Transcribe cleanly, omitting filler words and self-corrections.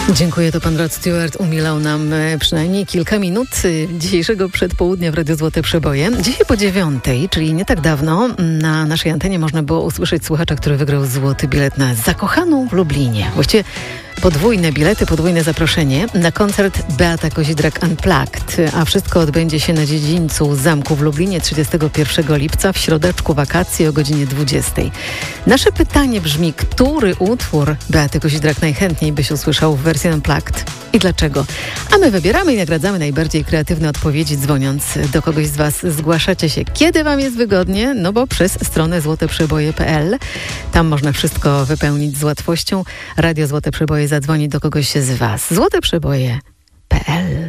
Dziękuję, to pan Rod Stewart umilał nam przynajmniej kilka minut dzisiejszego przedpołudnia w Radiu Złote Przeboje. Dzisiaj po 9:00, czyli nie tak dawno, na naszej antenie można było usłyszeć słuchacza, który wygrał złoty bilet na Zakochaną w Lublinie. Właściwie podwójne bilety, podwójne zaproszenie na koncert Beata Kozidrak Unplugged, a wszystko odbędzie się na dziedzińcu zamku w Lublinie 31 lipca w środeczku wakacji o godzinie 20:00. Nasze pytanie brzmi, który utwór Beaty Kozidrak najchętniej byś usłyszał w wersji Unplugged i dlaczego? A my wybieramy i nagradzamy najbardziej kreatywne odpowiedzi, dzwoniąc do kogoś z was. Zgłaszacie się, kiedy wam jest wygodnie, no bo przez stronę złoteprzeboje.pl. Tam można wszystko wypełnić z łatwością. Radio Złote Przeboje zadzwoni do kogoś z was. złoteprzeboje.pl